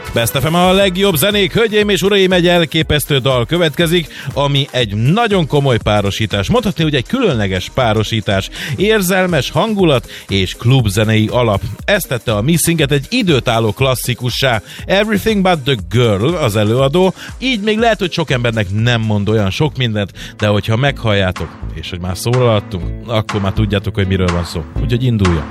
Best FM a legjobb zenék, hölgyeim és uraim, egy elképesztő dal következik, ami egy nagyon komoly párosítás. Mondhatni, hogy egy különleges párosítás. Érzelmes hangulat és klubzenei alap. Ezt tette a Missinget egy időtálló klasszikussá. Everything But The Girl az előadó. Így még lehet, hogy sok embernek nem mond olyan sok mindent, de hogyha meghalljátok, és hogy már szólaltunk, akkor már tudjátok, hogy miről van szó. Úgyhogy induljon!